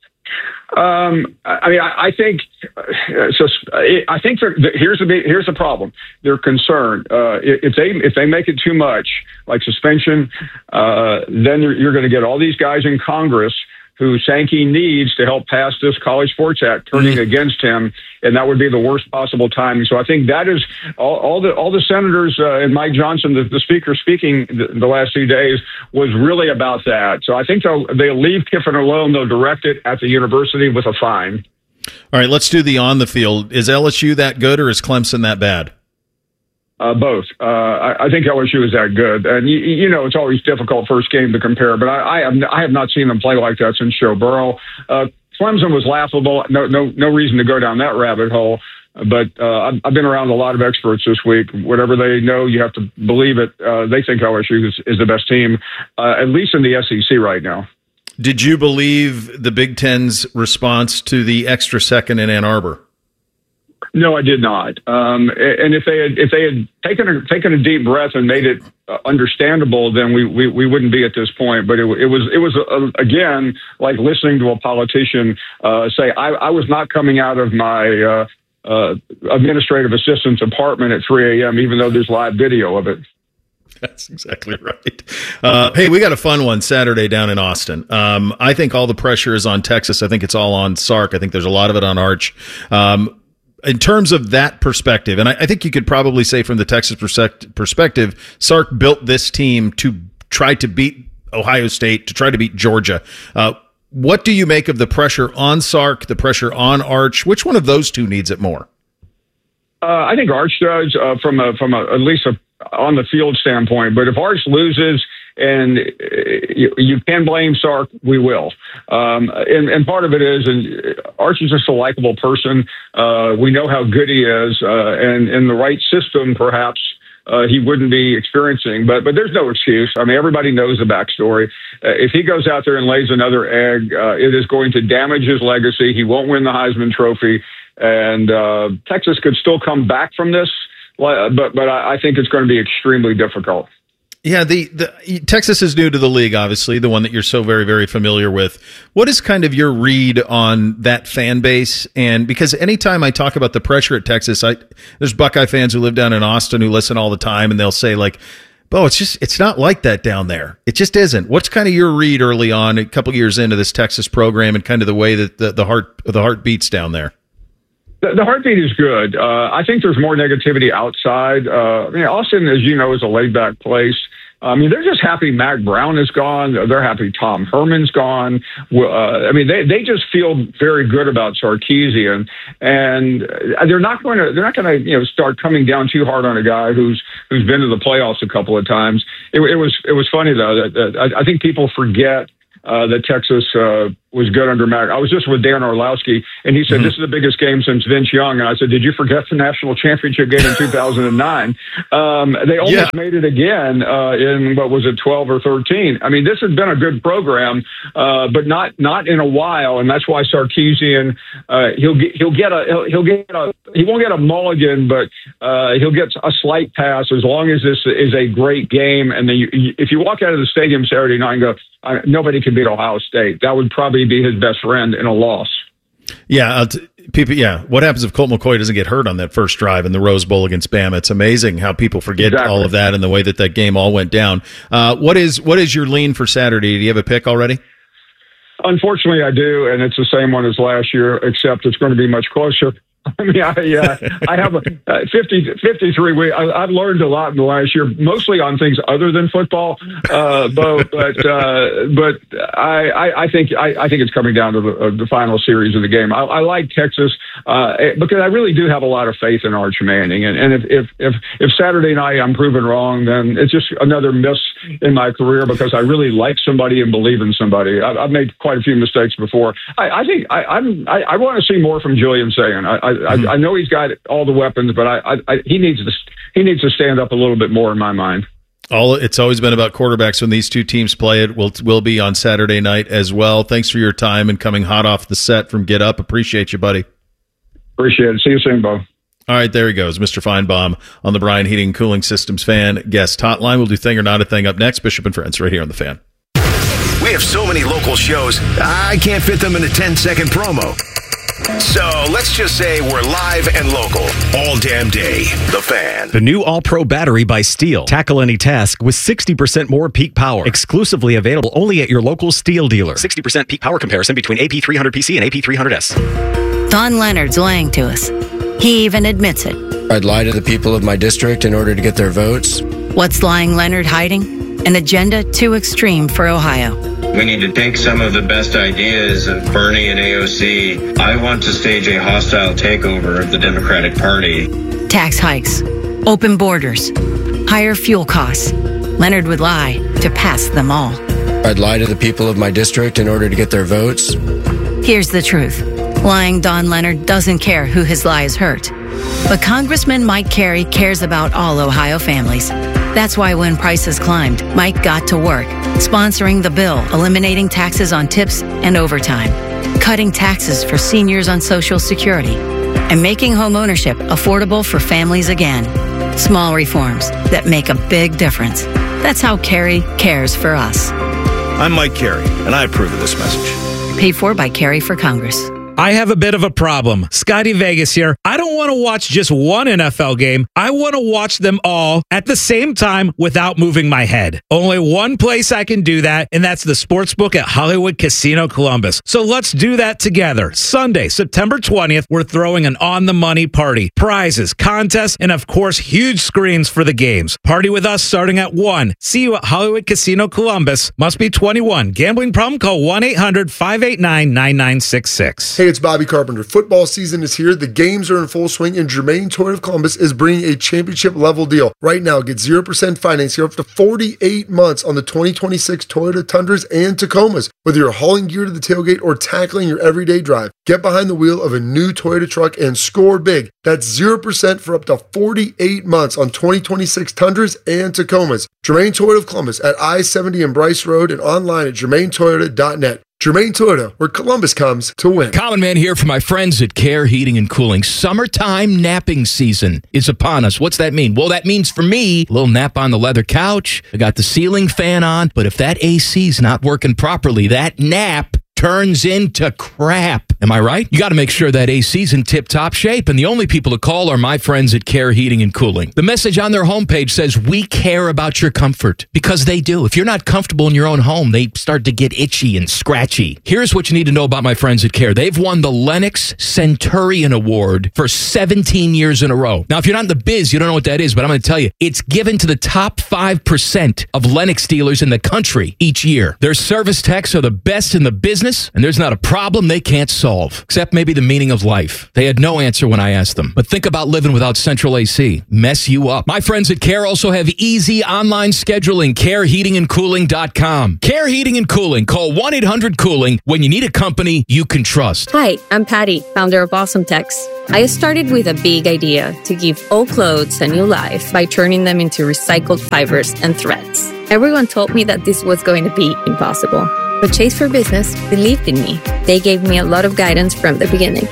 Um, I mean, I, I think uh, so. I think here's the here's the problem. They're concerned uh, if they if they make it too much, like suspension, uh, then you're, you're going to get all these guys in Congress who Sankey needs to help pass this College Sports Act, turning mm-hmm. against him, and that would be the worst possible timing. So I think that is all, all the all the senators uh, and Mike Johnson, the, the speaker speaking the, the last few days, was really about that. So I think they'll they'll leave Kiffin alone. They'll direct it at the university with a fine. All right, let's do the on the field. Is L S U that good, or is Clemson that bad? Uh, both. Uh, I, I think L S U is that good. And, you, you know, it's always difficult first game to compare, but I, I, have, I have not seen them play like that since Joe Burrow. Uh, Clemson was laughable. No, no, no reason to go down that rabbit hole. But uh, I've, I've been around a lot of experts this week. Whatever they know, you have to believe it. Uh, they think L S U is, is the best team, uh, at least in the S E C right now. Did you believe the Big Ten's response to the extra second in Ann Arbor? No, I did not. Um, and if they had if they had taken a, taken a deep breath and made it uh, understandable, then we, we, we wouldn't be at this point. But it, it was it was uh, again like listening to a politician uh, say, I, I was not coming out of my uh, uh, administrative assistant's apartment at three a.m. even though there's live video of it. That's exactly right. Uh, hey, we got a fun one Saturday down in Austin. Um, I think all the pressure is on Texas. I think it's all on Sark. I think there's a lot of it on Arch. Um, In terms of that perspective, and I, I think you could probably say from the Texas perspective, Sark built this team to try to beat Ohio State, to try to beat Georgia. Uh, what do you make of the pressure on Sark, the pressure on Arch? Which one of those two needs it more? Uh, I think Arch does uh, from a, from a, at least a, on the field standpoint. But if Arch loses and you, you can blame Sark, we will. Um, and, and part of it is, and Arch is just a likable person. Uh, we know how good he is, uh, and in the right system, perhaps. Uh, he wouldn't be experiencing, but but there's no excuse. I mean, everybody knows the backstory. Uh, if he goes out there and lays another egg, uh, it is going to damage his legacy. He won't win the Heisman Trophy, and uh, Texas could still come back from this, but but I, I think it's going to be extremely difficult. Yeah, the, the Texas is new to the league, obviously, the one that you're so very, very familiar with. What is kind of your read on that fan base? And because anytime I talk about the pressure at Texas, I there's Buckeye fans who live down in Austin who listen all the time, and they'll say, like, "Oh, it's just it's not like that down there. It just isn't." What's kind of your read early on, a couple years into this Texas program, and kind of the way that the, the heart the heart beats down there? The, the heartbeat is good. Uh, I think there's more negativity outside. Uh, I mean, Austin, as you know, is a laid-back place. I mean, they're just happy Mac Brown is gone. They're happy Tom Herman's gone. Uh, I mean, they, they just feel very good about Sarkisian, and they're not going to they're not going to you know start coming down too hard on a guy who's who's been to the playoffs a couple of times. It, it was it was funny though that, that I, I think people forget uh, that Texas uh, was good under Mac. I was just with Dan Orlowski, and he said, mm-hmm. this is the biggest game since Vince Young. And I said, did you forget the national championship game in two thousand nine? Um, they almost yeah. made it again uh, in, what was it, twelve or thirteen? I mean, this has been a good program, uh, but not not in a while. And that's why Sarkisian, uh, he'll get, he'll get a, he'll, he'll get a, he won't get a mulligan, but uh, he'll get a slight pass as long as this is a great game. And then you, if you walk out of the stadium Saturday night and go, I, nobody can beat Ohio State, that would probably be his best friend in a loss. Yeah, uh, t- people. Yeah, what happens if Colt McCoy doesn't get hurt on that first drive in the Rose Bowl against Bama? It's amazing how people forget exactly. all of that and the way that that game all went down. Uh, what is what is your lean for Saturday? Do you have a pick already? Unfortunately, I do, and it's the same one as last year, except it's going to be much closer. I mean, I, uh, I have a uh, fifty, fifty-three week. I, I've learned a lot in the last year, mostly on things other than football, uh, Bo. But uh, but I, I, I think I, I think it's coming down to the, uh, the final series of the game. I, I like Texas uh, because I really do have a lot of faith in Arch Manning. And, and if, if if if Saturday night I'm proven wrong, then it's just another miss in my career because I really like somebody and believe in somebody. I, I've made quite a few mistakes before. I, I think I, I'm I, I want to see more from Julian Sayin. I, I I, I know he's got all the weapons, but I, I, I he needs to he needs to stand up a little bit more in my mind. All it's always been about quarterbacks when these two teams play. It will will be on Saturday night as well. Thanks for your time and coming hot off the set from Get Up. Appreciate you, buddy. Appreciate it. See you soon, Bo. All right, there he goes, Mister Feinbaum on the Bryan Heating and Cooling Systems Fan Guest Hotline. We'll do Thing or Not a Thing up next. Bishop and Friends right here on the Fan. We have so many local shows, I can't fit them in a ten-second promo. So let's just say we're live and local all damn day. The Fan. The new All-Pro battery by Steel. Tackle any task with sixty percent more peak power. Exclusively available only at your local Steel dealer. sixty percent peak power comparison between A P three hundred P C and A P three hundred S. Don Leonard's lying to us. He even admits it. I'd lie to the people of my district in order to get their votes. What's lying Leonard hiding? An agenda too extreme for Ohio. We need to take some of the best ideas of Bernie and A O C. I want to stage a hostile takeover of the Democratic Party. Tax hikes, open borders, higher fuel costs. Leonard would lie to pass them all. I'd lie to the people of my district in order to get their votes. Here's the truth. Lying Don Leonard doesn't care who his lies hurt. But Congressman Mike Carey cares about all Ohio families. That's why when prices climbed, Mike got to work, sponsoring the bill eliminating taxes on tips and overtime, cutting taxes for seniors on Social Security, and making home ownership affordable for families again. Small reforms that make a big difference. That's how Carey cares for us. I'm Mike Carey, and I approve of this message. Paid for by Carey for Congress. I have a bit of a problem. Scotty Vegas here. I don't want to watch just one N F L game. I want to watch them all at the same time without moving my head. Only one place I can do that, and that's the Sportsbook at Hollywood Casino Columbus. So let's do that together. Sunday, September twentieth, we're throwing an on-the-money party. Prizes, contests, and of course, huge screens for the games. Party with us starting at one. See you at Hollywood Casino Columbus. Must be twenty-one. Gambling problem? Call one eight hundred five eight nine nine nine six six. Hey, it's Bobby Carpenter. Football season is here. The games are in full swing, and Germain Toyota of Columbus is bringing a championship-level deal. Right now, get zero percent financing up to forty-eight months on the twenty twenty-six Toyota Tundras and Tacomas. Whether you're hauling gear to the tailgate or tackling your everyday drive, get behind the wheel of a new Toyota truck and score big. That's zero percent for up to forty-eight months on twenty twenty-six Tundras and Tacomas. Germain Toyota of Columbus at I seventy and Bryce Road and online at germain toyota dot net. Germain Toyota, where Columbus comes to win. Common Man here for my friends at Care Heating and Cooling. Summertime napping season is upon us. What's that mean? Well, that means for me, a little nap on the leather couch. I got the ceiling fan on, but if that A C's not working properly, that nap turns into crap. Am I right? You got to make sure that A C's in tip-top shape, and the only people to call are my friends at Care Heating and Cooling. The message on their homepage says, we care about your comfort, because they do. If you're not comfortable in your own home, they start to get itchy and scratchy. Here's what you need to know about my friends at Care. They've won the Lennox Centurion Award for seventeen years in a row. Now, if you're not in the biz, you don't know what that is, but I'm going to tell you, it's given to the top five percent of Lennox dealers in the country each year. Their service techs are the best in the business, and there's not a problem they can't solve, except maybe the meaning of life. They had no answer when I asked them. But think about living without central A C. Mess you up. My friends at Care also have easy online scheduling. care heating and cooling dot com. Care Heating and Cooling. Call one eight hundred cooling when you need a company you can trust. Hi, I'm Patty, founder of Awesome Tex. I started with a big idea to give old clothes a new life by turning them into recycled fibers and threads. Everyone told me that this was going to be impossible. But Chase for Business believed in me. They gave me a lot of guidance from the beginning.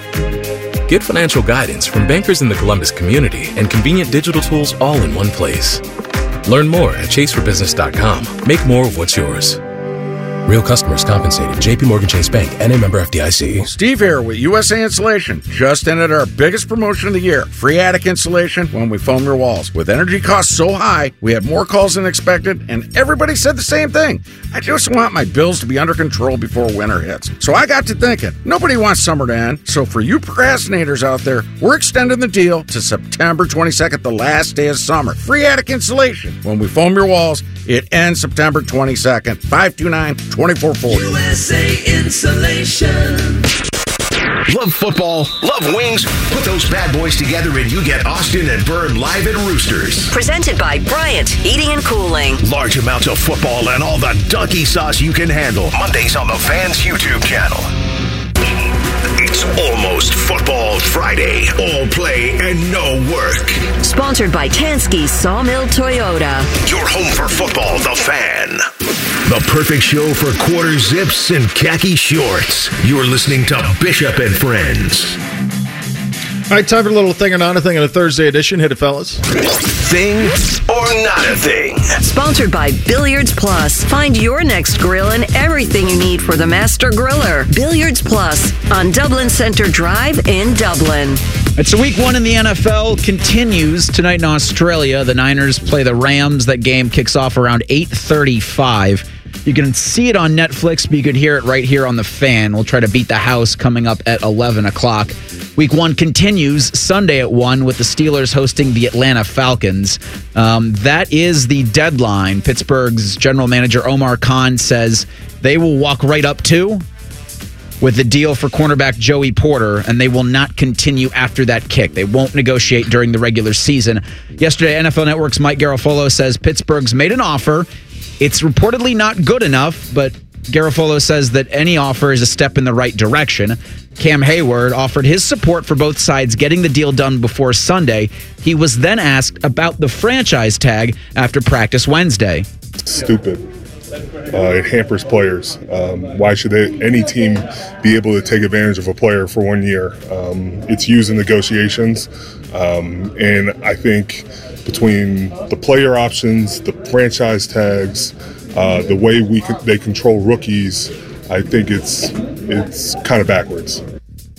Get financial guidance from bankers in the Columbus community and convenient digital tools all in one place. Learn more at chase for business dot com. Make more of what's yours. Real customers compensated. J P Morgan Chase Bank, N A member F D I C. Steve here with U S A Insulation. Just ended our biggest promotion of the year. Free attic insulation when we foam your walls. With energy costs so high, we had more calls than expected, and everybody said the same thing. I just want my bills to be under control before winter hits. So I got to thinking, nobody wants summer to end. So for you procrastinators out there, we're extending the deal to September twenty-second, the last day of summer. Free attic insulation when we foam your walls. It ends September twenty-second. five two nine, two four four zero. U S A Insulation. Love football? Love wings? Put those bad boys together and you get Austin and Byrne live at Roosters. Presented by Bryant Heating and Cooling. Large amounts of football and all the donkey sauce you can handle. Mondays on the Fans YouTube channel. It's almost Football Friday. All play and no work. Sponsored by Tansky Sawmill Toyota. Your home for football, The Fan. The perfect show for quarter zips and khaki shorts. You're listening to Bishop and Friends. All right, time for a little thing or not a thing on a Thursday edition. Hit it, fellas. Thing or not a thing. Sponsored by Billiards Plus. Find your next grill and everything you need for the master griller. Billiards Plus on Dublin Center Drive in Dublin. It's a week one in the N F L continues tonight in Australia. The Niners play the Rams. That game kicks off around eight thirty-five. You can see it on Netflix, but you could hear it right here on The Fan. We'll try to beat the house coming up at eleven o'clock. Week one continues Sunday at one with the Steelers hosting the Atlanta Falcons. Um, that is the deadline. Pittsburgh's general manager Omar Khan says they will walk right up to with the deal for cornerback Joey Porter, and they will not continue after that kick. They won't negotiate during the regular season. Yesterday, N F L Network's Mike Garafolo says Pittsburgh's made an offer. It's reportedly not good enough, but Garafolo says that any offer is a step in the right direction. Cam Hayward offered his support for both sides getting the deal done before Sunday. He was then asked about the franchise tag after practice Wednesday. Stupid. Uh, it hampers players. Um, why should they, any team be able to take advantage of a player for one year? Um, it's used in negotiations, um, and I think between the player options, the franchise tags, uh, the way we they control rookies, I think it's it's kind of backwards.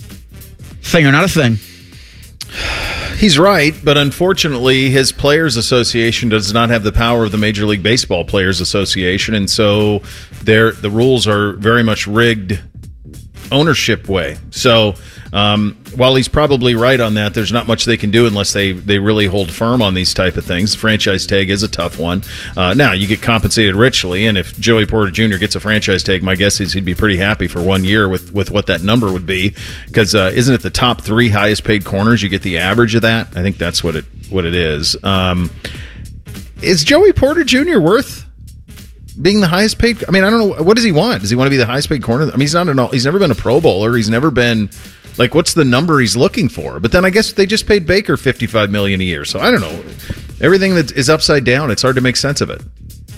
Thing or not a thing. He's right, but unfortunately, his Players Association does not have the power of the Major League Baseball Players Association, and so the rules are very much rigged ownership way. So um, while he's probably right on that, there's not much they can do unless they, they really hold firm on these type of things. Franchise tag is a tough one. Uh, now, you get compensated richly, and if Joey Porter Junior gets a franchise tag, my guess is he'd be pretty happy for one year with, with what that number would be, because uh, isn't it the top three highest paid corners? You get the average of that? I think that's what it what it is. Um, is Joey Porter Junior worth being the highest paid? I mean, I don't know. What does he want? Does he want to be the highest paid corner? I mean, he's not an all, he's never been a Pro Bowler. He's never been, like, what's the number he's looking for? But then I guess they just paid Baker fifty-five million dollars a year. So I don't know. Everything that is upside down, it's hard to make sense of it.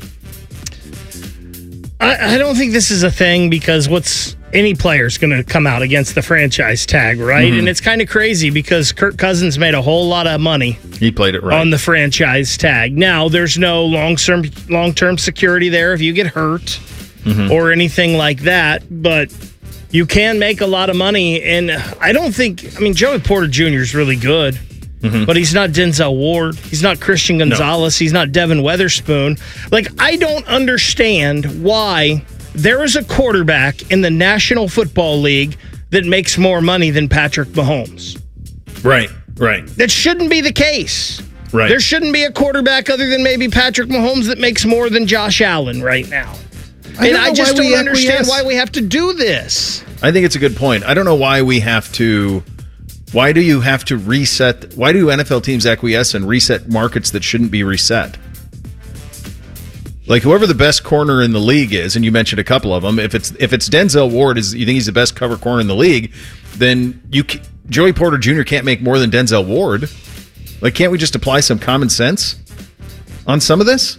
I, I don't think this is a thing, because what's any player's going to come out against the franchise tag, right? Mm-hmm. And it's kind of crazy because Kirk Cousins made a whole lot of money. He played it right on the franchise tag. Now, there's no long-term long-term security there if you get hurt mm-hmm. or anything like that, but you can make a lot of money. And I don't think, I mean, Joey Porter Junior is really good, mm-hmm. but he's not Denzel Ward. He's not Christian Gonzalez. No. He's not Devin Witherspoon. Like, I don't understand why there is a quarterback in the National Football League that makes more money than Patrick Mahomes. Right, right. That shouldn't be the case. Right. There shouldn't be a quarterback other than maybe Patrick Mahomes that makes more than Josh Allen right now. I and I just don't understand acquiesce. why we have to do this. I think it's a good point. I don't know why we have to... Why do you have to reset... Why do N F L teams acquiesce and reset markets that shouldn't be reset? Like, whoever the best corner in the league is, and you mentioned a couple of them, if it's if it's Denzel Ward, is you think he's the best cover corner in the league, then you Joey Porter Junior can't make more than Denzel Ward. Like, can't we just apply some common sense on some of this?